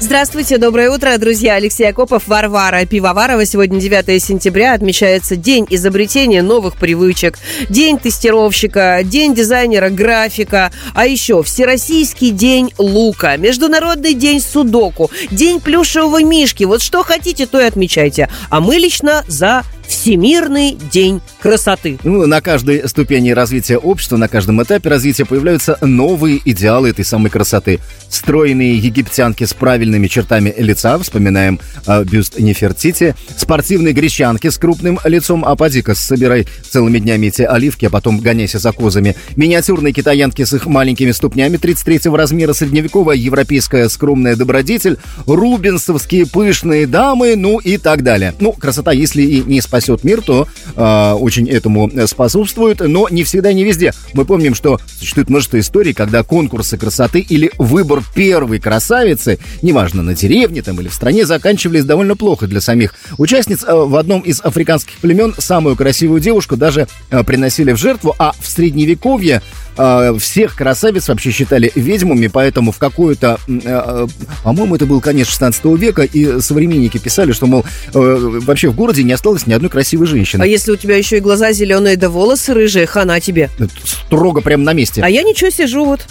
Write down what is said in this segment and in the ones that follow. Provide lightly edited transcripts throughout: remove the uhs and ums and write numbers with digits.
Здравствуйте, доброе утро, друзья. Алексей Акопов, Варвара Пивоварова. Сегодня 9 сентября, отмечается День изобретения новых привычек, День тестировщика, День дизайнера графика, а еще Всероссийский день лука, Международный день судоку, День плюшевого мишки. Вот что хотите, то и отмечайте. А мы лично за Всемирный день красоты. На каждой ступени развития общества, на каждом этапе развития появляются новые идеалы этой самой красоты. Стройные египтянки с правильными чертами лица, вспоминаем бюст Нефертити, спортивные гречанки с крупным лицом, а поди-ка собирай целыми днями эти оливки, а потом гоняйся за козами, миниатюрные китаянки с их маленькими ступнями 33-го размера, средневековая европейская скромная добродетель, рубинсовские пышные дамы, и так далее. Красота, если и не спасет мир, то очень этому способствует, но не всегда, не везде. Мы помним, что существует множество историй, когда конкурсы красоты или выбор первой красавицы, неважно, на деревне там или в стране, заканчивались довольно плохо для самих участниц. В одном из африканских племен самую красивую девушку даже приносили в жертву, а в Средневековье всех красавиц вообще считали ведьмами, поэтому в какую-то, по-моему, это был конец 16 века, и современники писали, что, мол, вообще в городе не осталось ни одной красивой женщины. А если у тебя еще и глаза зеленые, да волосы рыжие, хана тебе. Строго прямо на месте. А я ничего, сижу вот.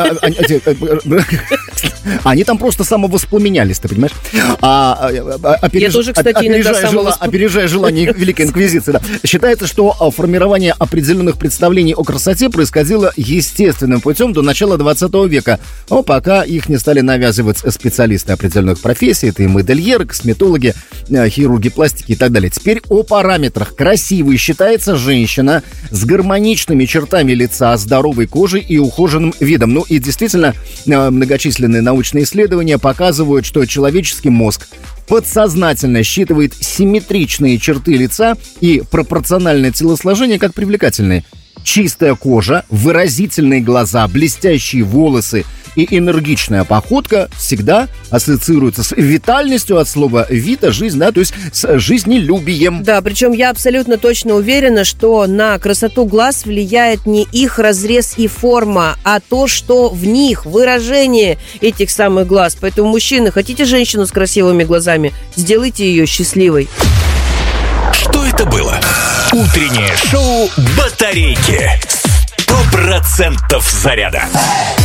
Они там просто самовоспламенялись, ты понимаешь? Я тоже, кстати, иногда опережая желание Великой Инквизиции. Да. Считается, что формирование определенных представлений о красоте происходило естественным путем до начала 20 века, пока их не стали навязывать специалисты определенных профессий. Это и модельеры, косметологи, хирурги пластики и так далее. Теперь о параметрах. Красивой считается женщина с гармоничными чертами лица, здоровой кожей и ухоженным видом. И действительно, многочисленные научные исследования показывают, что человеческий мозг подсознательно считывает симметричные черты лица и пропорциональное телосложение как привлекательные. Чистая кожа, выразительные глаза, блестящие волосы и энергичная походка всегда ассоциируются с витальностью от слова «вита», жизнь, да, то есть с жизнелюбием. Да, причем я абсолютно точно уверена, что на красоту глаз влияет не их разрез и форма, а то, что в них, выражение этих самых глаз. Поэтому, мужчины, хотите женщину с красивыми глазами, сделайте ее счастливой. Что это было? Утреннее шоу «Батарейки». 100% заряда.